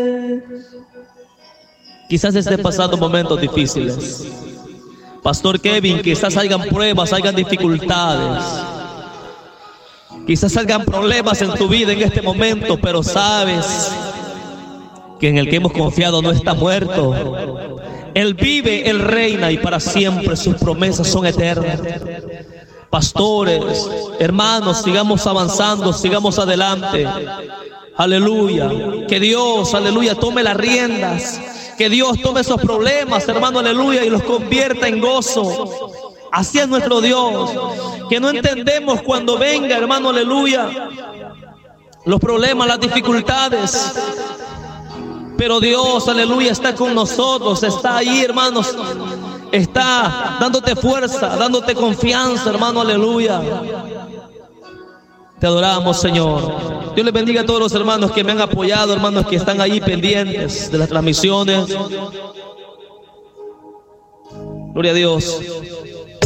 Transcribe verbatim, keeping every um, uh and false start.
Quizás esté pasando momentos difíciles. Pastor Kevin, quizás hayan pruebas, hayan dificultades. Quizás salgan problemas en tu vida en este momento, pero sabes que en el que hemos confiado no está muerto. Él vive, Él reina y para siempre sus promesas son eternas. Pastores, hermanos, sigamos avanzando, sigamos adelante. Aleluya. Que Dios, aleluya, tome las riendas. Que Dios tome esos problemas, hermano, aleluya, y los convierta en gozo. Así es nuestro Dios. Que no entendemos cuando venga, hermano, aleluya, los problemas, las dificultades. Pero Dios, aleluya, está con nosotros, está ahí, hermanos. Está dándote fuerza, dándote confianza, hermano, aleluya. Te adoramos, Señor. Dios les bendiga a todos los hermanos que me han apoyado, hermanos que están ahí pendientes de las transmisiones. Gloria a Dios.